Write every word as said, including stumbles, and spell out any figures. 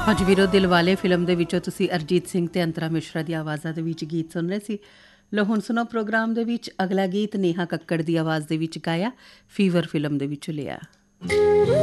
ਅੱਜ ਵੀਰੋ ਦਿਲਵਾਲੇ ਫਿਲਮ ਦੇ ਵਿੱਚੋਂ ਤੁਸੀਂ ਅਰਜੀਤ ਸਿੰਘ ਤੇ ਅੰਤਰਾ ਮਿਸ਼ਰਾ ਦੀ ਆਵਾਜ਼ਾਂ ਦੇ ਵਿੱਚ ਗੀਤ ਸੁਣ ਰਹੇ ਸੀ। ਲੋ ਹੁਣ ਸੁਣੋ ਪ੍ਰੋਗਰਾਮ ਦੇ ਵਿੱਚ ਅਗਲਾ ਗੀਤ ਨੇਹਾ ਕੱਕੜ ਦੀ ਆਵਾਜ਼ ਦੇ ਵਿੱਚ ਗਾਇਆ ਫੀਵਰ ਫਿਲਮ ਦੇ ਵਿੱਚੋਂ ਲਿਆ।